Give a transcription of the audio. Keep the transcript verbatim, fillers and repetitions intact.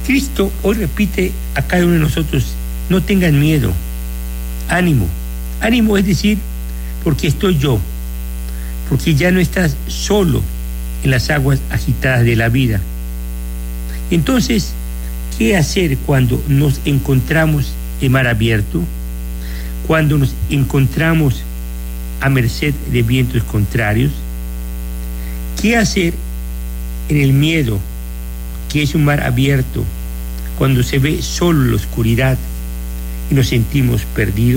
Cristo hoy repite a cada uno de nosotros: no tengan miedo, ánimo. Ánimo es decir, porque estoy yo, porque ya no estás solo en las aguas agitadas de la vida. Entonces, ¿qué hacer cuando nos encontramos en mar abierto? Cuando nos encontramos a merced de vientos contrarios. ¿Qué hacer en el miedo, que es un mar abierto, cuando se ve solo la oscuridad y nos sentimos perdidos?